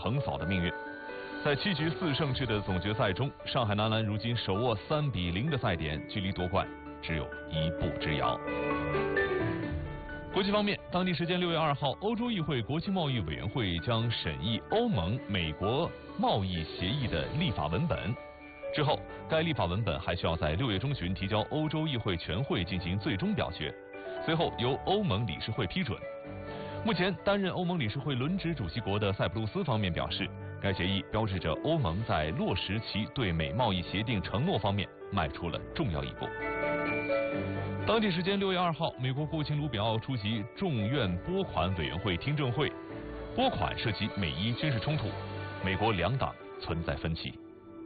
横扫的命运。在7局4胜制的总决赛中，上海男篮如今手握3-0的赛点，距离夺冠只有1步之遥。国际方面，当地时间6月2号，欧洲议会国际贸易委员会将审议欧盟美国贸易协议的立法文本。之后，该立法文本还需要在6月中旬提交欧洲议会全会进行最终表决，随后由欧盟理事会批准。目前担任欧盟理事会轮值主席国的塞浦路斯方面表示，该协议标志着欧盟在落实其对美贸易协定承诺方面迈出了重要一步。当地时间6月2号，美国国务卿卢比奥出席众院拨款委员会听证会，拨款涉及美伊军事冲突，美国两党存在分歧。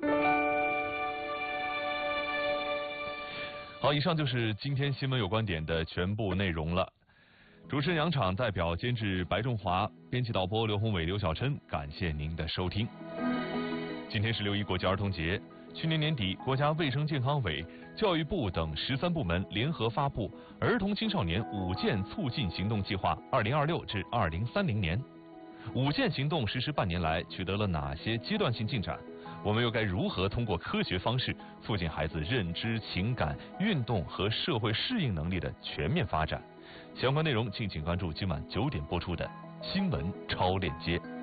好，以上就是今天新闻有观点的全部内容了。主持人杨昶，代表监制白仲华，编辑导播刘宏伟、刘小琛，感谢您的收听。今天是6·1国际儿童节，去年年底，国家卫生健康委、教育部等13部门联合发布《儿童青少年5健促进行动计划（2026至2030年）》。5健行动实施半年来，取得了哪些阶段性进展？我们又该如何通过科学方式促进孩子认知、情感、运动和社会适应能力的全面发展？相关内容敬请关注今晚9点播出的新闻超链接。